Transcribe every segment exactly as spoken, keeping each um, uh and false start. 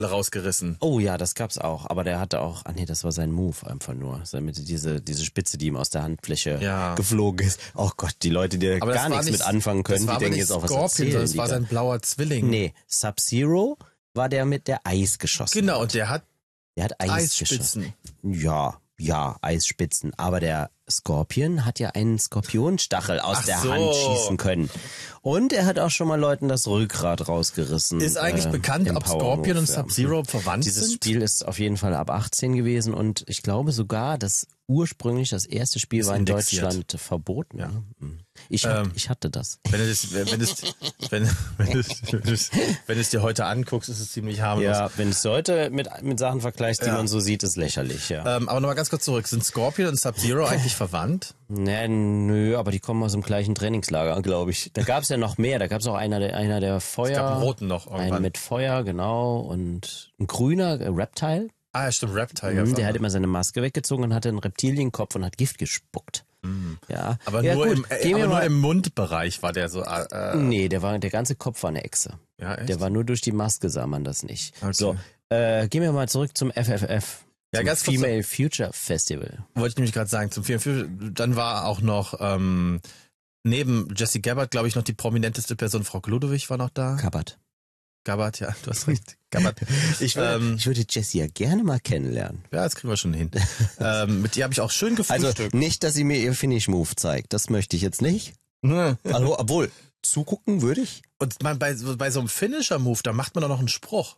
rausgerissen. Oh ja, das gab's auch. Aber der hatte auch, ah nee, das war sein Move einfach nur. Mit diese, diese Spitze, die ihm aus der Handfläche ja. geflogen ist. Oh Gott, die Leute, die da gar nichts nicht, mit anfangen können, die denken jetzt auch, was erzählen. Das war sein blauer Zwilling. Nee, Sub-Zero war der mit der Eis geschossen. Genau, hat. und der hat, der hat Eis Eisspitzen. Geschossen. Ja, ja, Eisspitzen. Aber der Scorpion hat ja einen Skorpionstachel aus Ach der so. Hand schießen können. Und er hat auch schon mal Leuten das Rückgrat rausgerissen. Ist eigentlich äh, bekannt, ob Scorpion und Sub-Zero verwandt Dieses sind? Spiel ist auf jeden Fall ab achtzehn gewesen und ich glaube sogar, dass ursprünglich das erste Spiel ist war in indexiert. Deutschland verboten. Ja. Ich, hat, Ähm, ich hatte das. Wenn du das, wenn es, wenn, wenn es, wenn es, wenn es dir heute anguckst, ist es ziemlich harmlos. Ja, wenn es heute mit, mit Sachen vergleichst, die Ja. man so sieht, ist lächerlich, ja. Ähm, aber nochmal ganz kurz zurück. Sind Scorpion und Sub-Zero eigentlich verwandt? Nee, nö, aber die kommen aus dem gleichen Trainingslager, glaube ich. Da gab's ja noch mehr. Da gab's auch einer, der, einer der Feuer. Es gab einen roten noch irgendwann. Einen mit Feuer, genau. Und ein grüner äh, Reptile. Ah, ja, stimmt, Reptile. Mhm, der hat immer seine Maske weggezogen und hatte einen Reptilienkopf und hat Gift gespuckt. Mhm. Ja. Aber, ja, nur, gut, im, äh, gehen wir aber nur mal- im Mundbereich war der so. Äh, Nee, der war, der ganze Kopf war eine Echse. ja, echt? Der war nur durch die Maske, sah man das nicht. Okay. So, äh, gehen wir mal zurück zum F F F. Ja, zum ganz kurz- Female Future Festival. Wollte ich nämlich gerade sagen, zum vierundvierzig. Dann war auch noch ähm, neben Jesse Gabbard, glaube ich, noch die prominenteste Person, Frau Ludwig war noch da. Kabat. Gabbard, ja, du hast recht. Gabbard. Ich, würde, Ähm, ich würde Jessie ja gerne mal kennenlernen. Ja, das kriegen wir schon hin. ähm, mit ihr habe ich auch schön Also gefrühstückt. nicht, dass sie mir ihr Finish-Move zeigt. Das möchte ich jetzt nicht. Also, obwohl, zugucken würde ich. Und man, bei, bei so einem Finisher-Move, da macht man doch noch einen Spruch.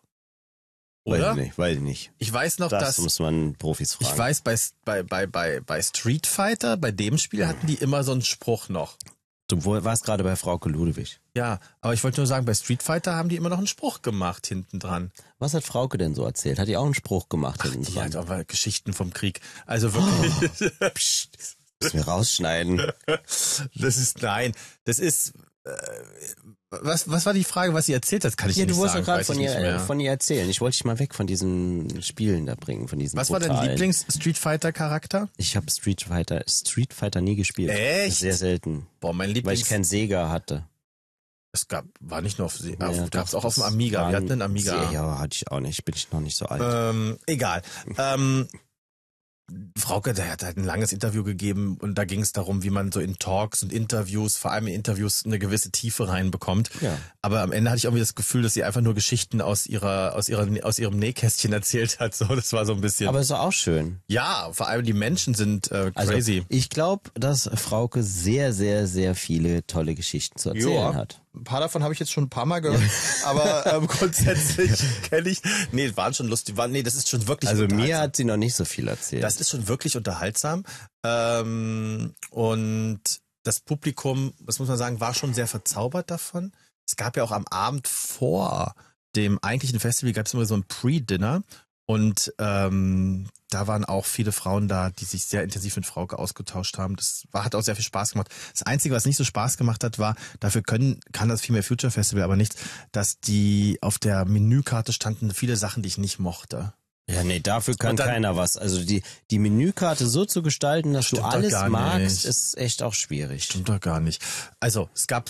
Oder? Weiß ich nicht, weiß ich nicht. Ich weiß noch, Das dass... muss man Profis fragen. Ich weiß, bei, bei, bei, bei, bei Street Fighter, bei dem Spiel hatten die immer so einen Spruch noch. Du warst gerade bei Frauke Ludewig. Ja, aber ich wollte nur sagen, bei Street Fighter haben die immer noch einen Spruch gemacht hinten dran. Was hat Frauke denn so erzählt? Hat die auch einen Spruch gemacht hinten Die dran? hat aber Geschichten vom Krieg. Also wirklich. Psst, müssen wir rausschneiden. Das ist, nein, das ist, äh, was, was war die Frage, was sie erzählt hat? Kann ich Ja, nicht du wolltest sagen. doch gerade weiß von ich ihr, nicht mehr. von ihr erzählen. Ich wollte dich mal weg von diesen Spielen da bringen, von diesen Was war dein brutalen. Lieblings-Street Fighter-Charakter? Ich habe Street Fighter, Street Fighter nie gespielt. Echt? Sehr selten. Boah, mein Weil Lieblings... ich kein Sega hatte. Es gab, war nicht nur auf, Se- Ja, auf doch, gab's auch auf dem das Amiga. Wir waren hatten einen Amiga. Ja, hatte ich auch nicht. Bin ich noch nicht so alt. Ähm, egal. Ähm, Frauke, der hat halt ein langes Interview gegeben und da ging es darum, wie man so in Talks und Interviews, vor allem in Interviews, eine gewisse Tiefe reinbekommt. Ja. Aber am Ende hatte ich irgendwie das Gefühl, dass sie einfach nur Geschichten aus ihrer, aus ihrer, aus ihrem Nähkästchen erzählt hat. So, das war so ein bisschen. Aber ist doch auch schön. Ja, vor allem die Menschen sind äh, Also crazy. ich glaube, dass Frauke sehr, sehr, sehr viele tolle Geschichten zu erzählen Ja. hat. Ein paar davon habe ich jetzt schon ein paar Mal gehört, aber ähm, grundsätzlich kenne ich. Nee, waren schon lustig. Waren, nee, das ist schon wirklich. Also mir unterhaltsam. hat sie noch nicht so viel erzählt. Das ist schon wirklich unterhaltsam. Ähm, und das Publikum, das muss man sagen, war schon sehr verzaubert davon. Es gab ja auch am Abend vor dem eigentlichen Festival gab es immer so ein Pre-Dinner. Und ähm, da waren auch viele Frauen da, die sich sehr intensiv mit Frauke ausgetauscht haben. Das war, hat auch sehr viel Spaß gemacht. Das Einzige, was nicht so Spaß gemacht hat, war, dafür können kann das Female Future Festival aber nichts, dass die auf der Menükarte standen viele Sachen, die ich nicht mochte. Ja, nee, dafür kann Und dann- keiner was. Also die, die Menükarte so zu gestalten, dass Stimmt du doch alles gar magst, nicht. ist echt auch schwierig. Stimmt doch gar nicht. Also es gab,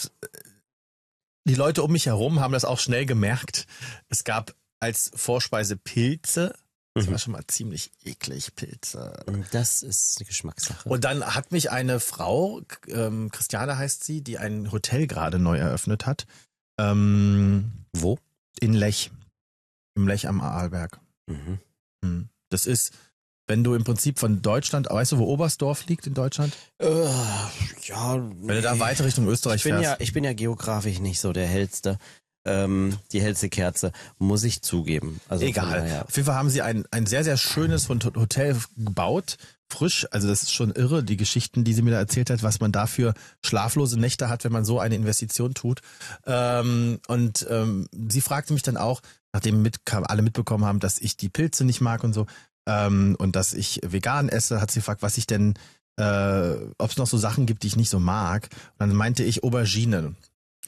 die Leute um mich herum haben das auch schnell gemerkt. Es gab als Vorspeise Pilze. Das Mhm. war schon mal ziemlich eklig, Pilze. Das ist eine Geschmackssache. Und dann hat mich eine Frau, ähm, Christiane heißt sie, die ein Hotel gerade neu eröffnet hat, ähm, wo? in Lech, im Lech am Arlberg. Mhm. Hm. Das ist, wenn du im Prinzip von Deutschland, weißt du, wo Oberstdorf liegt in Deutschland? Äh, ja, Wenn du da weiter Richtung Österreich ich bin fährst. ja, ich bin ja geografisch nicht so der hellste, ähm, die hellste Kerze, muss ich zugeben. Also von Egal. daher- Auf jeden Fall haben sie ein, ein sehr, sehr schönes Hotel gebaut. Frisch. Also das ist schon irre, die Geschichten, die sie mir da erzählt hat, was man dafür schlaflose Nächte hat, wenn man so eine Investition tut. Ähm, und ähm, sie fragte mich dann auch, nachdem mit, alle mitbekommen haben, dass ich die Pilze nicht mag und so, ähm, und dass ich vegan esse, hat sie gefragt, was ich denn, äh, ob es noch so Sachen gibt, die ich nicht so mag. Und dann meinte ich Auberginen.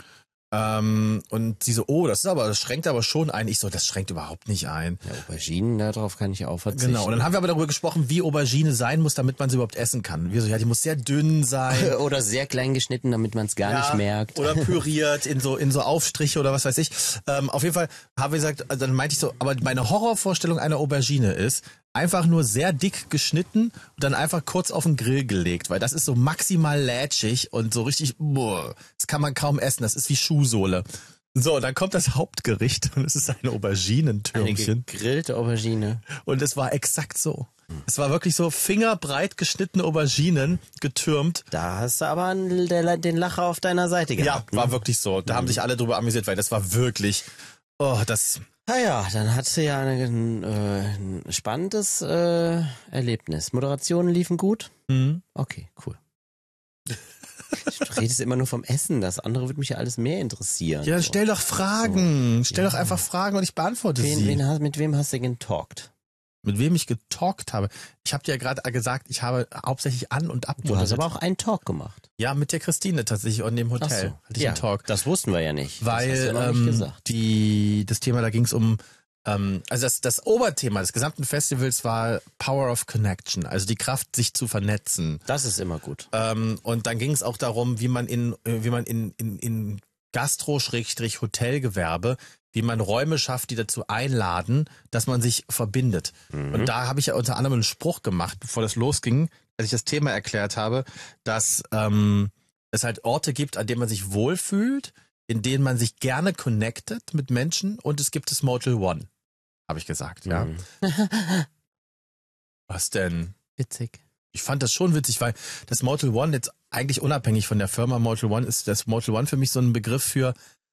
Ähm, und sie so, oh, das ist aber, das schränkt aber schon ein. Ich so, das schränkt überhaupt nicht ein. Ja, Auberginen, darauf kann ich auch verzichten. Genau, und dann haben wir aber darüber gesprochen, wie Aubergine sein muss, damit man sie überhaupt essen kann. Wir so, ja, die muss sehr dünn sein. Oder sehr klein geschnitten, damit man es gar ja, nicht merkt. Oder püriert in so in so Aufstriche oder was weiß ich. Ähm, auf jeden Fall haben wir gesagt, also dann meinte ich so, aber meine Horrorvorstellung einer Aubergine ist, einfach nur sehr dick geschnitten und dann einfach kurz auf den Grill gelegt, weil das ist so maximal lätschig und so richtig, boah, das kann man kaum essen, das ist wie Schuhsohle. So, dann kommt das Hauptgericht und es ist ein Auberginentürmchen. Eine gegrillte Aubergine. Und es war exakt so. Es war wirklich so fingerbreit geschnittene Auberginen getürmt. Da hast du aber einen, der, den Lacher auf deiner Seite gehabt. Ja, war wirklich so. Da mhm. haben sich alle drüber amüsiert, weil das war wirklich, oh, das... Naja, dann hatte ja ein, äh, ein spannendes äh, Erlebnis. Moderationen liefen gut? Mhm. Okay, cool. Du redest immer nur vom Essen, das andere würde mich ja alles mehr interessieren. Ja, so. stell doch Fragen. So. Stell ja. doch einfach Fragen und ich beantworte wen, sie. Wen, mit wem hast du getalkt? Mit wem ich getalkt habe? Ich habe dir ja gerade gesagt, ich habe hauptsächlich an- und ab. Du hast aber auch einen Talk gemacht. Ja, mit der Christine tatsächlich und dem Hotel. Ach so. Hatte ich ja, einen Talk. Das wussten wir ja nicht. Weil das hast du noch ähm, nicht gesagt. die das Thema, da ging es um, ähm, also das, das Oberthema des gesamten Festivals war Power of Connection, also die Kraft, sich zu vernetzen. Das ist immer gut. Ähm, und dann ging es auch darum, wie man in, wie man in, in, in Gastro-Hotelgewerbe, wie man Räume schafft, die dazu einladen, dass man sich verbindet. Mhm. Und da habe ich ja unter anderem einen Spruch gemacht, bevor das losging, als ich das Thema erklärt habe, dass ähm, es halt Orte gibt, an denen man sich wohlfühlt, in denen man sich gerne connectet mit Menschen und es gibt das Motel One, habe ich gesagt, ja. Mhm. Was denn? Witzig. Ich fand das schon witzig, weil das Motel One jetzt eigentlich unabhängig von der Firma Motel One ist das Motel One für mich so ein Begriff für,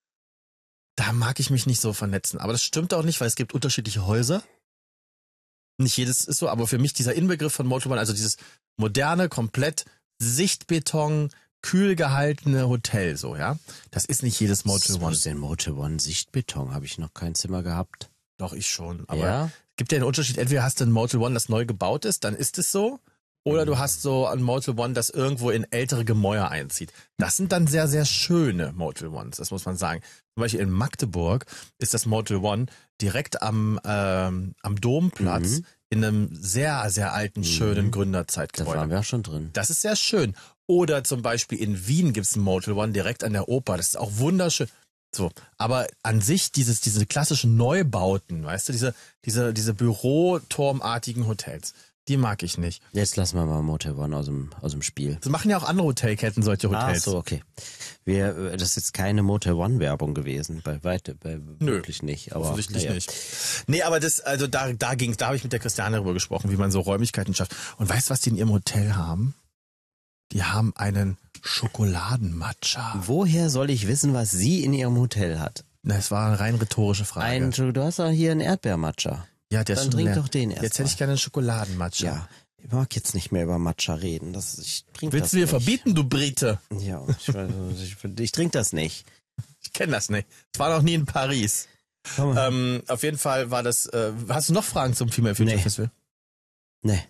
da mag ich mich nicht so vernetzen. Aber das stimmt auch nicht, weil es gibt unterschiedliche Häuser. Nicht jedes ist so, aber für mich dieser Inbegriff von Motel One, also dieses moderne, komplett Sichtbeton, kühl gehaltene Hotel, so, ja. Das ist nicht jedes Motel One. Was ist denn Motel One? Sichtbeton? Habe ich noch kein Zimmer gehabt. Doch, ich schon. Aber ja? es gibt ja einen Unterschied. Entweder hast du ein Motel One, das neu gebaut ist, dann ist es so. Oder du hast so ein Motel One, das irgendwo in ältere Gemäuer einzieht. Das sind dann sehr, sehr schöne Motel Ones, das muss man sagen. Zum Beispiel in Magdeburg ist das Motel One direkt am, ähm, am Domplatz mhm. in einem sehr, sehr alten, schönen mhm. Gründerzeitgebäude. Da waren wir auch schon drin. Das ist sehr schön. Oder zum Beispiel in Wien gibt's ein Motel One direkt an der Oper. Das ist auch wunderschön. So, aber an sich dieses, diese klassischen Neubauten, weißt du, diese, diese, diese Büroturmartigen Hotels, die mag ich nicht. Jetzt lassen wir mal Motel One aus dem, aus dem Spiel. Das machen ja auch andere Hotelketten, solche Hotels. Ach so, okay. Wir, das ist jetzt keine Motel One Werbung gewesen, bei weitem, bei Nö, wirklich nicht. Aber offensichtlich ja. nicht. Nee, aber das, also da, da ging's, da habe ich mit der Christiane darüber gesprochen, wie man so Räumlichkeiten schafft. Und weißt du, was die in ihrem Hotel haben? Die haben einen Schokoladenmatcha. Woher soll ich wissen, was sie in ihrem Hotel hat? Das war eine rein rhetorische Frage. Ein, du hast doch hier einen Erdbeermatcha. Ja, der Dann ist schon trink leer. doch den erst Jetzt hätte ich gerne einen Schokoladenmatcha. Ja, ich mag jetzt nicht mehr über Matcha reden. Das, ich trink Willst das du mir nicht. verbieten, du Brite? Ja, ich, ich, ich trinke das nicht. Ich kenne das nicht. Ich war noch nie in Paris. Ähm, auf jeden Fall war das, äh, hast du noch Fragen zum Female Future Nee. Festival? Nee.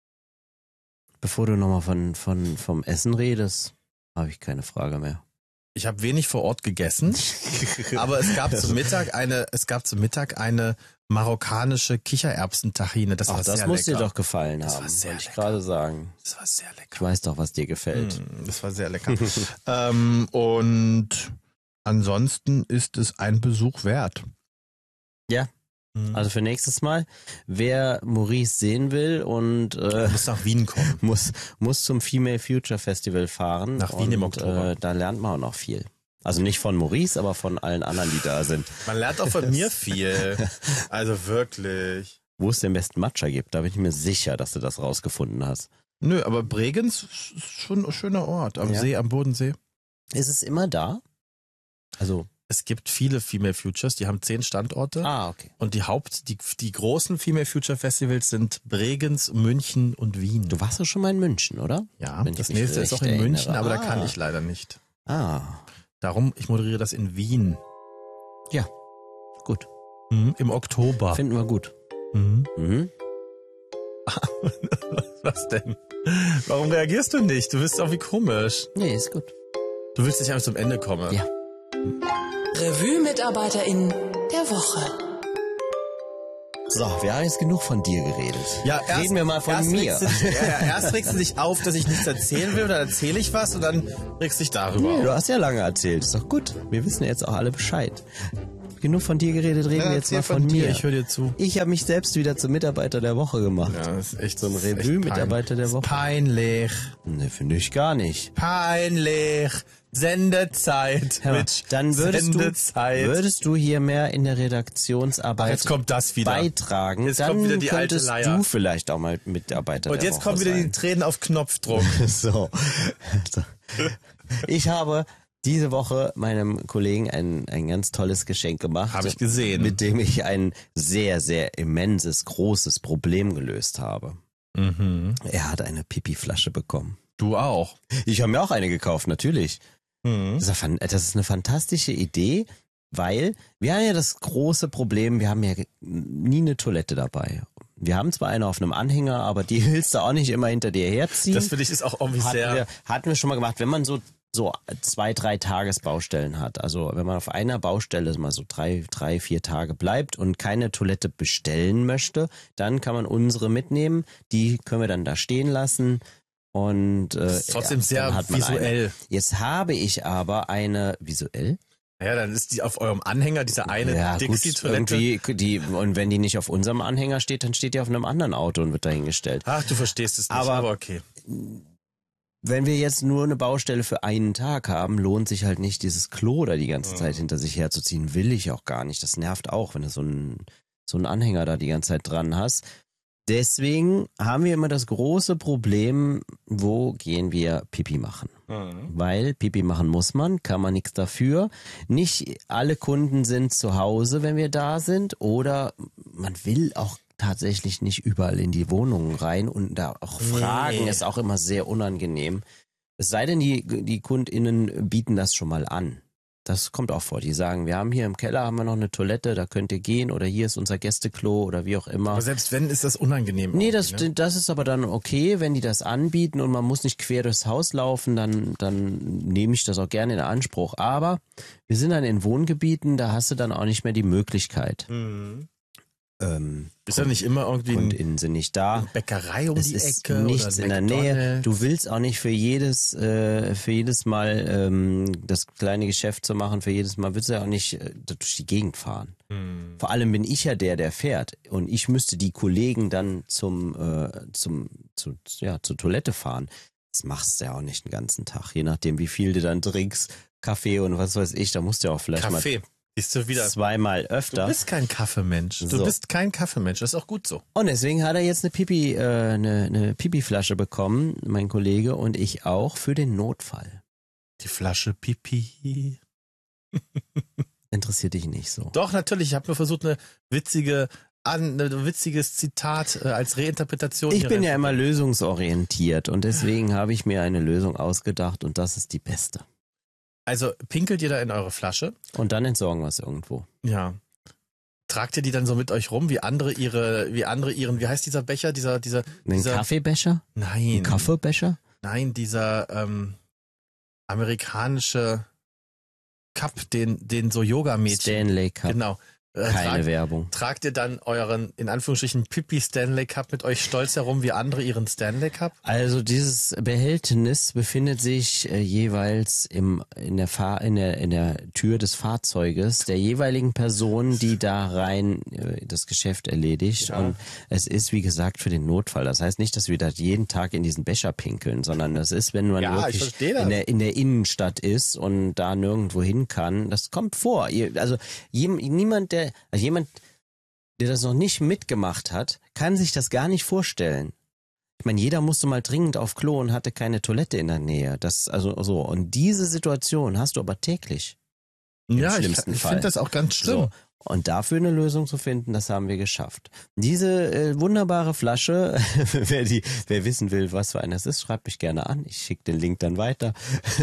Bevor du nochmal von, von, vom Essen redest, habe ich keine Frage mehr. Ich habe wenig vor Ort gegessen, aber es gab zum Mittag eine, es gab zum Mittag eine marokkanische Kichererbsentachine. Das Ach, war das sehr muss lecker. dir doch gefallen Das haben, war sehr wollte ich lecker. gerade sagen. Das war sehr lecker. Ich weiß doch, was dir gefällt. Mm, das war sehr lecker. ähm, und ansonsten ist es ein Besuch wert. Ja. Mhm. Also für nächstes Mal, wer Maurice sehen will und äh, muss nach Wien kommen. muss muss zum Female Future Festival fahren. Nach Wien und, im Oktober. Äh, da lernt man auch noch viel. Also nicht von Maurice, aber von allen anderen, die da sind. Man lernt auch von mir viel. Also wirklich. Wo es den besten Matcha gibt, da bin ich mir sicher, dass du das rausgefunden hast. Nö, aber Bregenz ist schon ein schöner Ort. Am Ja. See, am Bodensee. Ist es immer da? Also, Es gibt viele Female Futures, die haben zehn Standorte. ah, okay. Und die Haupt, die, die großen Female Future Festivals sind Bregenz, München und Wien. Du warst doch schon mal in München, oder? Ja, Wenn ich das mich nächste ist auch recht in München, erinnere. aber da Ah. kann ich leider nicht. Ah, Darum, ich moderiere das in Wien. ja, gut. Mhm, im Oktober. Finden wir gut. Mhm. Mhm. Was denn? Warum reagierst du nicht? Du bist auch wie komisch. Nee, ist gut. Du willst nicht einfach zum Ende kommen. Ja. Revue-MitarbeiterInnen der Woche. So, wir haben jetzt genug von dir geredet. Ja, erst, Reden wir mal von erst mir. regst du dich, ja, ja, erst regst du dich auf, dass ich nichts erzählen will, dann erzähle ich was und dann regst du dich darüber Nee, auf. du hast ja lange erzählt. Ist doch gut. Wir wissen jetzt auch alle Bescheid. Genug von dir geredet, reden Ja, wir jetzt erzähl mal von, von dir, mir. ich höre dir zu. Ich habe mich selbst wieder zum Mitarbeiter der Woche gemacht. Ja, das ist echt So ein das ist echt Revue-Mitarbeiter der peinlich. Woche. Peinlich. Ne, finde ich gar nicht. Peinlich. Sendezeit. Hör mal, Mitch. dann würdest du, Sendezeit. würdest du hier mehr in der Redaktionsarbeit Jetzt kommt das wieder. beitragen, Jetzt dann kommt wieder die alte könntest Leier. du vielleicht auch mal Mitarbeiter Und der jetzt Woche kommen wieder sein. die Tränen auf Knopfdruck. So. Ich habe diese Woche meinem Kollegen ein, ein ganz tolles Geschenk gemacht. Habe ich gesehen. Mit dem ich ein sehr, sehr immenses, großes Problem gelöst habe. Mhm. Er hat eine Pipi-Flasche bekommen. Du auch. Ich habe mir auch eine gekauft, natürlich. Mhm. Das ist, eine, das ist eine fantastische Idee, weil wir haben ja das große Problem, wir haben ja nie eine Toilette dabei. Wir haben zwar eine auf einem Anhänger, aber die willst du auch nicht immer hinter dir herziehen. Das finde ich ist auch irgendwie hatten sehr... wir, hatten wir schon mal gemacht, wenn man so so zwei, drei Tagesbaustellen hat. Also wenn man auf einer Baustelle mal so drei, drei, vier Tage bleibt und keine Toilette bestellen möchte, dann kann man unsere mitnehmen. Die können wir dann da stehen lassen. Und äh, Das ist trotzdem ja, sehr dann hat man visuell. Eine. Jetzt habe ich aber eine visuell. Ja, dann ist die auf eurem Anhänger, diese eine Ja, gut, Dixie-Toilette. irgendwie die, und wenn die nicht auf unserem Anhänger steht, dann steht die auf einem anderen Auto und wird dahingestellt. Ach, du verstehst es nicht, aber, Aber- aber okay. Wenn wir jetzt nur eine Baustelle für einen Tag haben, lohnt sich halt nicht, dieses Klo da die ganze Ja. Zeit hinter sich herzuziehen. Will ich auch gar nicht. Das nervt auch, wenn du so einen, so einen Anhänger da die ganze Zeit dran hast. Deswegen haben wir immer das große Problem, wo gehen wir Pipi machen? Mhm. Weil Pipi machen muss man, kann man nichts dafür. Nicht alle Kunden sind zu Hause, wenn wir da sind, oder man will auch tatsächlich nicht überall in die Wohnungen rein und da auch fragen Nee. ist auch immer sehr unangenehm. Es sei denn, die, die KundInnen bieten das schon mal an. Das kommt auch vor. Die sagen, wir haben hier im Keller haben wir noch eine Toilette, da könnt ihr gehen, oder hier ist unser Gästeklo oder wie auch immer. Aber selbst wenn, ist das unangenehm. Nee, das, irgendwie, ne? das ist aber dann okay, wenn die das anbieten und man muss nicht quer durchs Haus laufen, dann, dann nehme ich das auch gerne in Anspruch. Aber wir sind dann in Wohngebieten, da hast du dann auch nicht mehr die Möglichkeit. Mhm. Ähm, Ist ja nicht immer irgendwie ein KundInnen sind nicht da. Bäckerei um Es die ist Ecke nichts oder in der ein Nähe. McDonald's. Du willst auch nicht für jedes, äh, für jedes Mal ähm, das kleine Geschäft zu machen, für jedes Mal willst du ja auch nicht äh, durch die Gegend fahren. Mhm. Vor allem bin ich ja der, der fährt. Und ich müsste die Kollegen dann zum, äh, zum, zu, ja, zur Toilette fahren. Das machst du ja auch nicht den ganzen Tag. Je nachdem, wie viel du dann trinkst, Kaffee und was weiß ich, da musst du ja auch vielleicht Kaffee. Siehst du mal wieder. zweimal Du öfter. bist kein Kaffeemensch. Du So. bist kein Kaffeemensch. Das ist auch gut so. Und deswegen hat er jetzt eine Pipi, äh, eine, eine Pipi-Flasche bekommen, mein Kollege und ich auch, für den Notfall. Die Flasche Pipi. Interessiert dich nicht so. Doch, natürlich. Ich habe nur versucht, eine witzige, an, ein witziges Zitat äh, als Reinterpretation. Ich hier bin ja immer reinzubringen. lösungsorientiert und deswegen habe ich mir eine Lösung ausgedacht und das ist die beste. Also pinkelt ihr da in eure Flasche? Und dann entsorgen wir es irgendwo. Ja. Tragt ihr die dann so mit euch rum, wie andere ihre, wie andere ihren, wie heißt dieser Becher, dieser, dieser, Einen dieser, Kaffeebecher? nein, Ein Kaffeebecher? nein, dieser ähm, amerikanische Cup, den, den so Yoga-Mädchen, Stanley Cup. genau. Äh, Keine tragt, Werbung. tragt ihr dann euren, in Anführungsstrichen, Pipi Stanley Cup mit euch stolz herum, wie andere ihren Stanley Cup? Also dieses Behältnis befindet sich äh, jeweils im in der Fahr in der in der Tür des Fahrzeuges der jeweiligen Person, die da rein äh, das Geschäft erledigt. Ja. Und es ist wie gesagt für den Notfall. Das heißt nicht, dass wir da jeden Tag in diesen Becher pinkeln, sondern das ist, wenn man Ja, ich wirklich verstehe das. in der in der Innenstadt ist und da nirgendwo hin kann. Das kommt vor. Ihr- Also jem, niemand der also jemand der das noch nicht mitgemacht hat, kann sich das gar nicht vorstellen. Ich meine, jeder musste mal dringend auf Klo und hatte keine Toilette in der Nähe. Das also so. Und diese Situation hast du aber täglich. Im Ja, ich, schlimmsten ich Fall. finde das auch ganz schlimm. So. Und dafür eine Lösung zu finden, das haben wir geschafft. Diese äh, wunderbare Flasche, wer die, wer wissen will, was für eine es ist, schreibt mich gerne an. Ich schicke den Link dann weiter.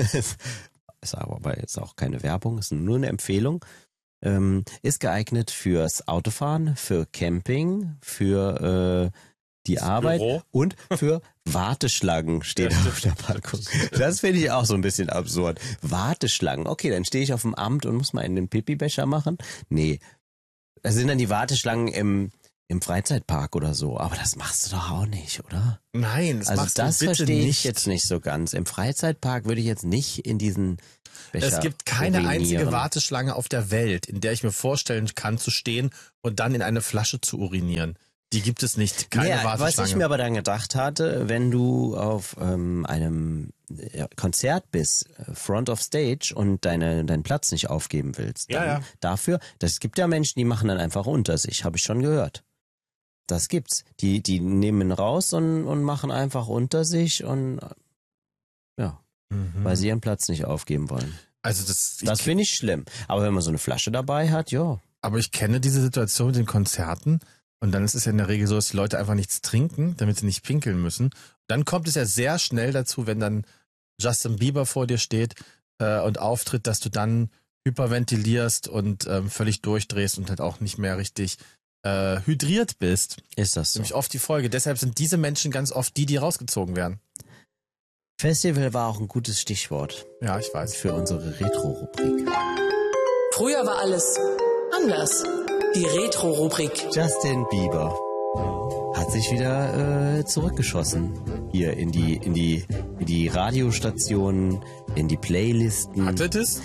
Ist aber jetzt auch keine Werbung, ist nur eine Empfehlung. Ähm, ist geeignet fürs Autofahren, für Camping, für äh, die Arbeit Büro. und für Warteschlangen steht Ja, auf der Packung. Das finde ich auch so ein bisschen absurd. Warteschlangen, okay, dann stehe ich auf dem Amt und muss mal in den Pipi-Becher machen. Nee, das sind dann die Warteschlangen im, im Freizeitpark oder so. Aber das machst du doch auch nicht, oder? Nein, das Also machst das du bitte verstehe ich nicht. jetzt nicht so ganz. Im Freizeitpark würde ich jetzt nicht in diesen Becher Es gibt keine urinieren. einzige Warteschlange auf der Welt, in der ich mir vorstellen kann, zu stehen und dann in eine Flasche zu urinieren. Die gibt es nicht. Keine ja, Warteschlange. was ich mir aber dann gedacht hatte, wenn du auf ähm, einem ja, Konzert bist, äh, Front of Stage und deine, deinen Platz nicht aufgeben willst, dann Ja, ja. dafür, das gibt ja Menschen, die machen dann einfach unter sich, habe ich schon gehört. Das gibt's. Die, die nehmen raus und, und machen einfach unter sich und ja, Mhm. weil sie ihren Platz nicht aufgeben wollen. Also das, Das ich, finde ich schlimm. Aber wenn man so eine Flasche dabei hat, ja. aber ich kenne diese Situation mit den Konzerten und dann ist es ja in der Regel so, dass die Leute einfach nichts trinken, damit sie nicht pinkeln müssen. Dann kommt es ja sehr schnell dazu, wenn dann Justin Bieber vor dir steht äh, und auftritt, dass du dann hyperventilierst und ähm, völlig durchdrehst und halt auch nicht mehr richtig äh, hydriert bist. Ist das Das ist so. nämlich oft die Folge. Deshalb sind diese Menschen ganz oft die, die rausgezogen werden. Festival war auch ein gutes Stichwort Ja, ich weiß. für unsere Retro-Rubrik. Früher war alles anders. Die Retro-Rubrik. Justin Bieber hat sich wieder äh, zurückgeschossen hier in die in die in die Radiostationen, in die Playlisten. Hatte das?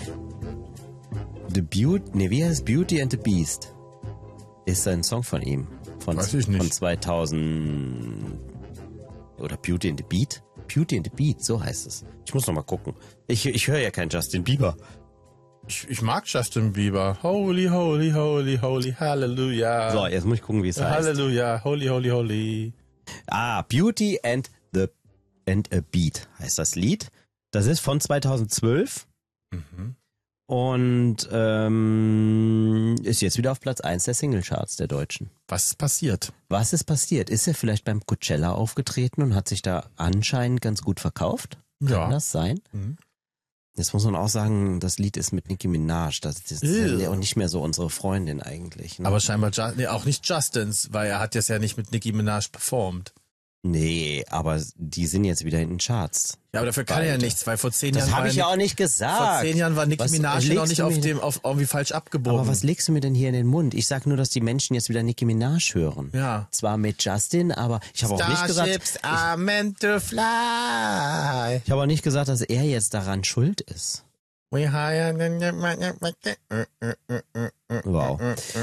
The Beauty, nee, wie heißt es? Beauty and the Beast ist ein Song von ihm von Weiß ich nicht. von zweitausend oder Beauty and the Beat? Beauty and the Beat, so heißt es. Ich muss noch mal gucken. Ich ich höre ja keinen Justin Bieber. Ich, ich mag Justin Bieber. Holy, holy, holy, holy, hallelujah. So, jetzt muss ich gucken, wie es heißt. Hallelujah, holy, holy, holy. Ah, Beauty and the and a Beat heißt das Lied. Das ist von zweitausendzwölf Mhm. und ähm, ist jetzt wieder auf Platz eins der Singlecharts der Deutschen. Was ist passiert? Was ist passiert? Ist er vielleicht beim Coachella aufgetreten und hat sich da anscheinend ganz gut verkauft? Ja. Kann das sein? Mhm. Jetzt muss man auch sagen, das Lied ist mit Nicki Minaj. Das ist Ew. ja auch nicht mehr so unsere Freundin eigentlich. Ne? Aber scheinbar, Ju- nee, auch nicht Justins, weil er hat jetzt ja nicht mit Nicki Minaj performt. Nee, aber die sind jetzt wieder in den Charts. Ja, aber dafür kann er ja Beide. nichts, weil vor zehn Das Jahren habe war ich ja ja auch Nick- nicht gesagt. vor zehn Jahren war Nicki Was Minaj legst noch nicht du auf mir- dem, auf irgendwie falsch abgebogen. Aber was legst du mir denn hier in den Mund? Ich sag nur, dass die Menschen jetzt wieder Nicki Minaj hören. Ja. Zwar mit Justin, aber ich habe auch nicht gesagt, Starships are meant to fly. ich habe auch nicht gesagt, dass er jetzt daran schuld ist. We hire. Wow.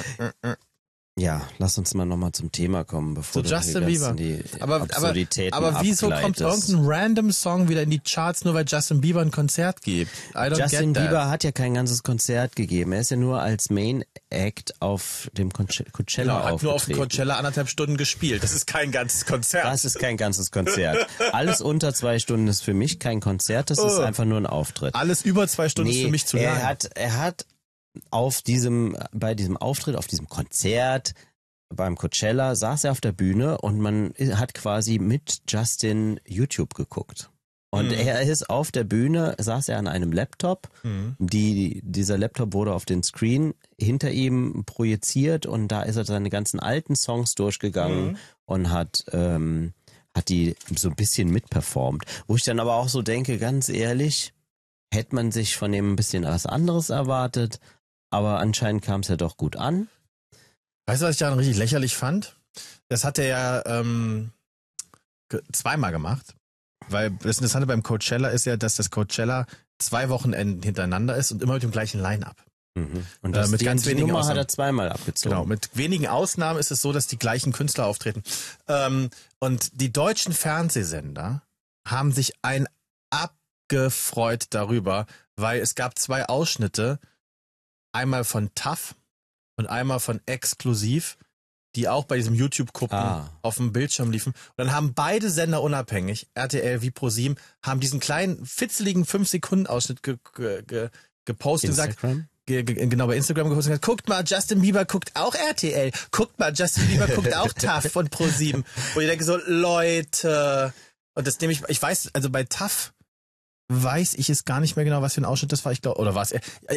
Ja, lass uns mal nochmal zum Thema kommen, bevor Zu du Justin die Bieber. ganzen die Aber, aber, Absurditäten aber wieso kommt abgleitest. irgendein random Song wieder in die Charts, nur weil Justin Bieber ein Konzert gibt? I don't Justin get that. Bieber hat ja kein ganzes Konzert gegeben. Er ist ja nur als Main Act auf dem Conche- Coachella Genau, hat nur auf dem aufgetreten. Coachella anderthalb Stunden gespielt. Das ist kein ganzes Konzert. Das ist kein ganzes Konzert. Alles unter zwei Stunden ist für mich kein Konzert, das ist Oh. einfach nur ein Auftritt. Alles über zwei Stunden ist für mich zu er lang. hat, er hat auf diesem, bei diesem Auftritt, auf diesem Konzert beim Coachella saß er auf der Bühne und man hat quasi mit Justin YouTube geguckt. Und Mhm. er ist auf der Bühne, saß er an einem Laptop. Mhm. Die, dieser Laptop wurde auf den Screen hinter ihm projiziert und da ist er seine ganzen alten Songs durchgegangen Mhm. und hat, ähm, hat die so ein bisschen mitperformt. Wo ich dann aber auch so denke, ganz ehrlich, hätte man sich von dem ein bisschen was anderes erwartet, aber anscheinend kam es ja doch gut an. Weißt du, was ich daran richtig lächerlich fand? Das hat er ja ähm, ge- zweimal gemacht. Weil das Interessante beim Coachella ist ja, dass das Coachella zwei Wochenenden hintereinander ist und immer mit dem gleichen Line-Up. Mhm. Und Äh, das, mit die, ganz die wenigen Nummer hat Ausnahmen. er zweimal abgezogen. Genau, mit wenigen Ausnahmen ist es so, dass die gleichen Künstler auftreten. Ähm, und die deutschen Fernsehsender haben sich ein abgefreut darüber, weil es gab zwei Ausschnitte, einmal von T A F und einmal von Exklusiv, die auch bei diesem YouTube-Gucken Ah. auf dem Bildschirm liefen. Und dann haben beide Sender unabhängig, R T L wie ProSieben, haben diesen kleinen, fitzeligen fünf Sekunden Ausschnitt ge ge ge gepostet und gesagt, Instagram? ge ge genau bei Instagram gepostet und gesagt, guckt mal, Justin Bieber guckt auch R T L, guckt mal, Justin Bieber guckt auch T A F von ProSieben. Wo ich denke so, Leute, und das nehme ich, ich weiß, also bei T A F weiß ich es gar nicht mehr genau, was für ein Ausschnitt das war. Ich glaube, oder war es? Äh, äh,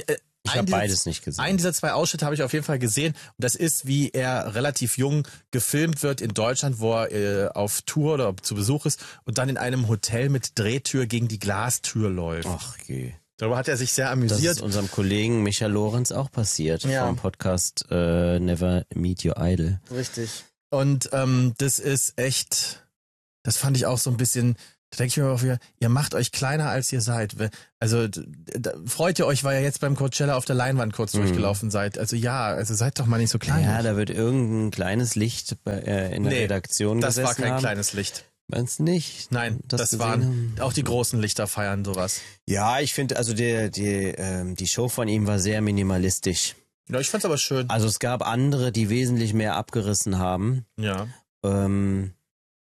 Ich habe beides nicht gesehen. Einen dieser zwei Ausschnitte habe ich auf jeden Fall gesehen. Und das ist, wie er relativ jung gefilmt wird in Deutschland, wo er äh, auf Tour oder zu Besuch ist und dann in einem Hotel mit Drehtür gegen die Glastür läuft. Ach je. Darüber hat er sich sehr Das amüsiert. ist unserem Kollegen Micha Lorenz auch passiert Ja. vom Podcast äh, Never Meet Your Idol. Richtig. Und ähm, das ist echt, das fand ich auch so ein bisschen, da denke ich mir auch wieder, ihr macht euch kleiner, als ihr seid. Also d- da, freut ihr euch, weil ihr jetzt beim Coachella auf der Leinwand kurz Mhm. durchgelaufen seid. Also ja, also seid doch mal nicht so klein. Ja, da wird irgendein kleines Licht bei, äh, in der Nee, Redaktion das gesessen war kein haben. kleines Licht. Meinst du nicht? Nein, Das das, gesehen waren haben. auch die großen Lichter feiern sowas. Ja, ich finde, also die, die, ähm, die Show von ihm war sehr minimalistisch. Ja, ich fand's aber schön. Also es gab andere, die wesentlich mehr abgerissen haben, Ja. ähm,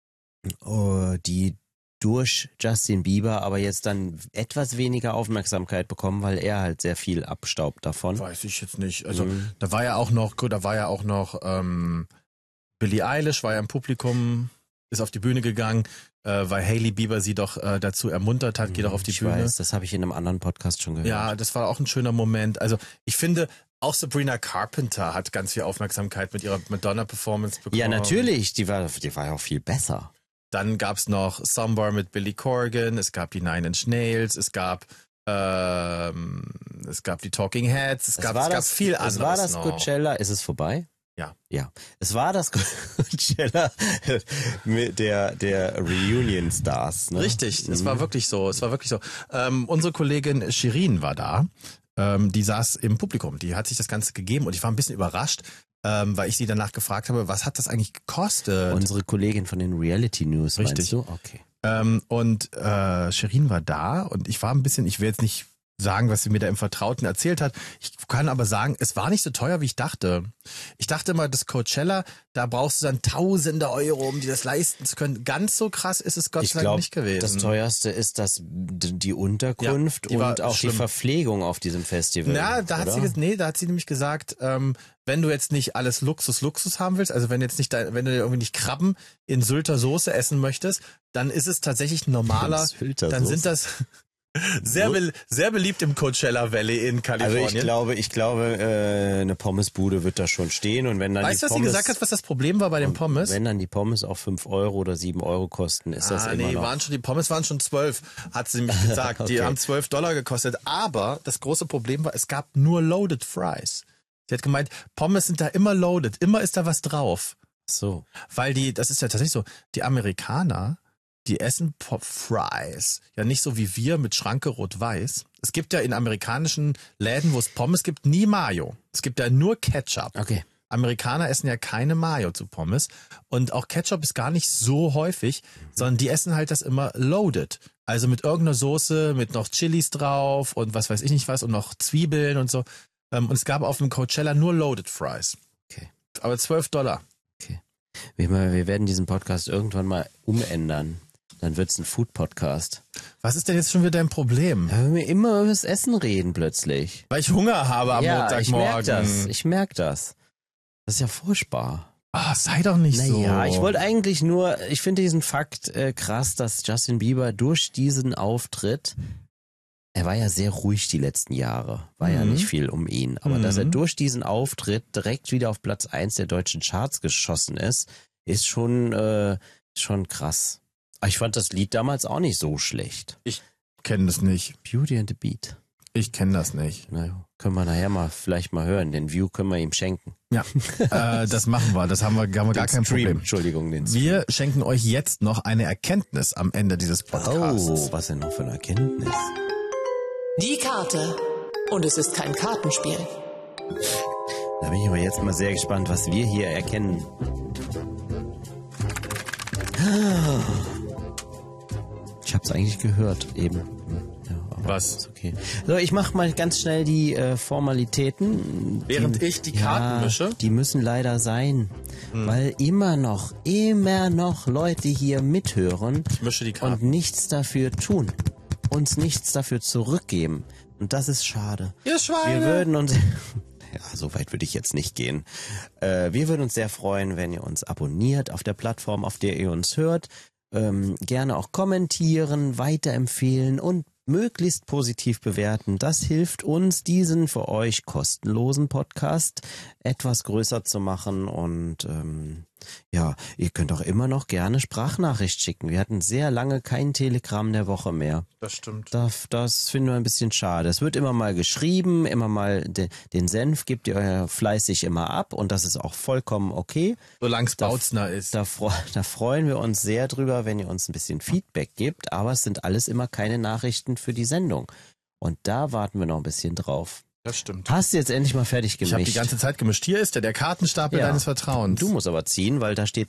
oh, die durch Justin Bieber aber jetzt dann etwas weniger Aufmerksamkeit bekommen, weil er halt sehr viel abstaubt davon. Weiß ich jetzt nicht. Also Mhm. da war ja auch noch, gut, da war ja auch noch ähm, Billie Eilish, war ja im Publikum, ist auf die Bühne gegangen, äh, weil Hailey Bieber sie doch äh, dazu ermuntert hat, geh doch auf die ich Bühne. weiß, das habe ich in einem anderen Podcast schon gehört. Ja, das war auch ein schöner Moment. Also ich finde, auch Sabrina Carpenter hat ganz viel Aufmerksamkeit mit ihrer Madonna-Performance bekommen. Ja, natürlich, die war, die war ja auch viel besser. Dann gab's noch Somewhere mit Billy Corgan, es gab die Nine Inch Nails, es gab ähm, es gab die Talking Heads, es, gab, war es gab das, viel anderes Es war das noch. Coachella, ist es vorbei? Ja. Ja. Es war das Coachella mit der, der Reunion Stars, ne? Richtig, es Mhm. war wirklich so, es war wirklich so. Ähm, unsere Kollegin Shirin war da, ähm, die saß im Publikum, die hat sich das Ganze gegeben und ich war ein bisschen überrascht, ähm, weil ich sie danach gefragt habe, was hat das eigentlich gekostet? Unsere Kollegin von den Reality News, Richtig. meinst du? Okay. Ähm, und äh, Shirin war da und ich war ein bisschen, ich will jetzt nicht sagen, was sie mir da im Vertrauten erzählt hat. Ich kann aber sagen, es war nicht so teuer, wie ich dachte. Ich dachte immer, das Coachella, da brauchst du dann tausende Euro, um dir das leisten zu können. Ganz so krass ist es Gott Ich sei Dank glaube, nicht gewesen. das teuerste ist das d- die Unterkunft Ja, die war und auch schlimm. die Verpflegung auf diesem Festival. Na, da hat oder? sie ges- nee, da hat sie nämlich gesagt, ähm, wenn du jetzt nicht alles Luxus Luxus haben willst, also wenn jetzt nicht dein, wenn du irgendwie nicht Krabben in Sylter Soße essen möchtest, dann ist es tatsächlich ein normaler, Sylter dann Soße. sind das sehr be sehr beliebt im Coachella Valley in Also Kalifornien. ich glaube, ich glaube, äh, eine Pommesbude wird da schon stehen und wenn dann Weißt die du, was sie Pommes, gesagt hat, was das Problem war bei den Pommes? wenn dann die Pommes auch fünf Euro oder sieben Euro kosten, ist das ah, immer nee, noch. waren schon, die Pommes waren schon zwölf, hat sie nämlich gesagt. Die Okay. haben zwölf Dollar gekostet. Aber das große Problem war, es gab nur Loaded Fries. Sie hat gemeint, Pommes sind da immer loaded, immer ist da was drauf. So. Weil die, das ist ja tatsächlich so, die Amerikaner, die essen Pop Fries. Ja, nicht so wie wir mit Schranke rot-weiß. Es gibt ja in amerikanischen Läden, wo es Pommes gibt, nie Mayo. Es gibt ja nur Ketchup. Okay. Amerikaner essen ja keine Mayo zu Pommes. Und auch Ketchup ist gar nicht so häufig, sondern die essen halt das immer loaded. Also mit irgendeiner Soße, mit noch Chilis drauf und was weiß ich nicht was und noch Zwiebeln und so. Und es gab auf dem Coachella nur Loaded Fries. Okay. Aber zwölf Dollar. Wir, wir werden diesen Podcast irgendwann mal umändern. Dann wird's ein Food-Podcast. Was ist denn jetzt schon wieder dein Problem? Da hören wir immer über das Essen reden plötzlich. Weil ich Hunger habe am ja, ich merke Montagmorgen. das. Ich merke das. Das ist ja furchtbar. Ah, sei doch nicht so. Naja, ich wollte eigentlich nur, ich finde diesen Fakt äh, krass, dass Justin Bieber durch diesen Auftritt, er war ja sehr ruhig die letzten Jahre, war ja Mhm. nicht viel um ihn, aber Mhm. dass er durch diesen Auftritt direkt wieder auf Platz eins der deutschen Charts geschossen ist, ist schon, äh, schon krass. Aber ich fand das Lied damals auch nicht so schlecht. kenne das nicht. Beauty and the Beat. Ich kenne das nicht. Na, können wir nachher mal vielleicht mal hören. Den View können wir ihm schenken. Ja, äh, das machen wir. Das haben wir, haben wir gar Den kein Stream. Problem. Entschuldigung, den Stream. Wir schenken euch jetzt noch eine Erkenntnis am Ende dieses Podcasts. Oh, was denn noch für eine Erkenntnis? Die Karte. Und es ist kein Kartenspiel. Da bin ich aber jetzt mal sehr gespannt, was wir hier erkennen. Ich habe es eigentlich gehört eben. Ja, aber Was? ist okay. So, ich mache mal ganz schnell die äh, Formalitäten. Während die, ich die Karten ja, mische? Die müssen leider sein, Hm. weil immer noch, immer noch Leute hier mithören Ich mische die Karten. und nichts dafür tun, uns nichts dafür zurückgeben. Und das ist schade. Ihr Schweine! Wir würden uns, ja, so weit würde ich jetzt nicht gehen. Äh, wir würden uns sehr freuen, wenn ihr uns abonniert auf der Plattform, auf der ihr uns hört. Ähm, gerne auch kommentieren, weiterempfehlen und möglichst positiv bewerten. Das hilft uns, diesen für euch kostenlosen Podcast etwas größer zu machen. Und ähm, ja, ihr könnt auch immer noch gerne Sprachnachricht schicken. Wir hatten sehr lange kein Telegramm der Woche mehr. Das stimmt. Das, das finden wir ein bisschen schade. Es wird immer mal geschrieben, immer mal de, den Senf gebt ihr euer fleißig immer ab und das ist auch vollkommen okay. Solange es Bautzner ist. Da, da freuen wir uns sehr drüber, wenn ihr uns ein bisschen Feedback gebt, aber es sind alles immer keine Nachrichten für die Sendung. Und da warten wir noch ein bisschen drauf. Das stimmt. Hast du jetzt endlich mal fertig gemischt? Ich habe die ganze Zeit gemischt. Hier ist der, der Kartenstapel Ja. deines Vertrauens. Du musst aber ziehen, weil da steht